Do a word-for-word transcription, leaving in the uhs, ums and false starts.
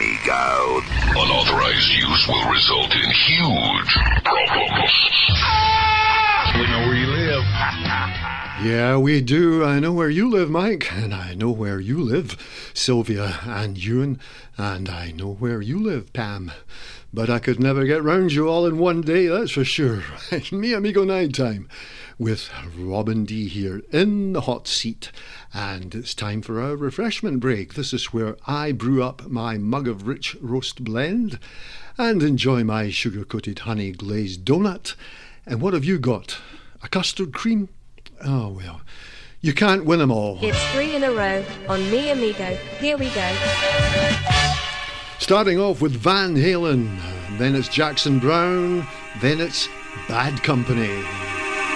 amigo. Unauthorized use will result in huge problems. We know where you live. Yeah, we do. I know where you live, Mike, and I know where you live, Sylvia and Ewan, and I know where you live, Pam. But I could never get round you all in one day, that's for sure. Me Amigo Night Time with Robin D here in the hot seat. And it's time for our refreshment break. This is where I brew up my mug of rich roast blend and enjoy my sugar-coated honey glazed donut. And what have you got? A custard cream? Oh, well, you can't win them all. It's three in a row on Me Amigo. Here we go. Starting off with Van Halen, then it's Jackson Browne, then it's Bad Company.